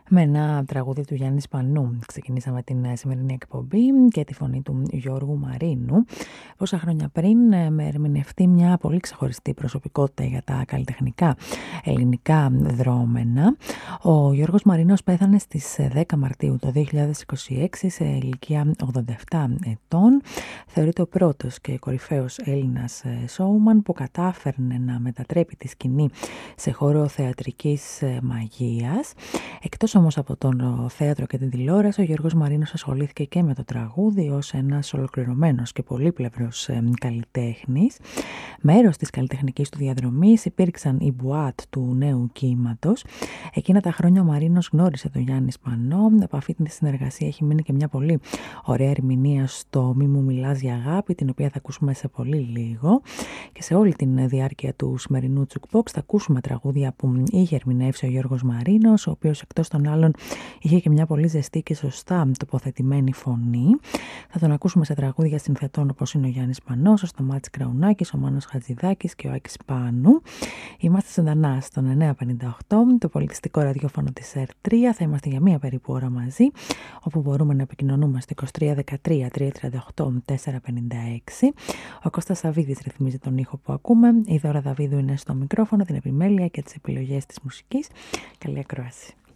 Με ένα τραγούδι του Γιάννη Σπανού ξεκινήσαμε την σημερινή εκπομπή και τη φωνή του Γιώργου Μαρίνου. Πόσα χρόνια πριν με ερμηνευτεί μια πολύ ξεχωριστή προσωπικότητα για τα καλλιτεχνικά ελληνικά δρόμενα. Ο Γιώργος Μαρίνος πέθανε στις 10 Μαρτίου το 2026 σε ηλικία 87 ετών. Θεωρείται ο πρώτος και κορυφαίος Έλληνας σόουμαν που κατάφερνε να μετατρέπει τη σκηνή σε χώρο θεατρικής μαγείας. Εκτός όμως από τον θέατρο και την τηλεόραση, ο Γιώργος Μαρίνος ασχολήθηκε και με το τραγούδι ως ένας ολοκληρωμένος και πολύπλευρος καλλιτέχνης. Μέρος της καλλιτεχνικής του διαδρομής υπήρξαν οι μπουάτ του νέου κύματος. Εκείνα τα χρόνια ο Μαρίνος γνώρισε τον Γιάννη Σπανό. Από αυτή την συνεργασία έχει μείνει και μια πολύ ωραία ερμηνεία στο «Μη μου μιλάς για αγάπη», την οποία θα ακούσουμε σε πολύ λίγο. Και σε όλη τη διάρκεια του σημερινού Jukebox θα ακούσουμε τραγούδια που είχε ερμηνεύσει ο Γιώργος Μαρίνος, ο οποίος εκτός των άλλων είχε και μια πολύ ζεστή και σωστά τοποθετημένη φωνή. Θα τον ακούσουμε σε τραγούδια συνθετών όπως είναι ο Γιάννης Σπανός, ο Σταμάτης Κραουνάκης, ο Μάνος Χατζηδάκης και ο Άκης Πάνου. Είμαστε ζωντανά στον 958, το πολιτιστικό ραδιόφωνο της ΕΡΤ3. Θα είμαστε για μία περίπου ώρα μαζί, όπου μπορούμε να επικοινωνούμε στο 2313 338 456. Ο Κώστας Σαββίδης ρυθμίζει τον ήχο που ακούμε. Η Δώρα Δαβίδου είναι στο μικρόφωνο, την επιμέλεια και τις επιλογές της μουσικής. Καλή ακρόαση.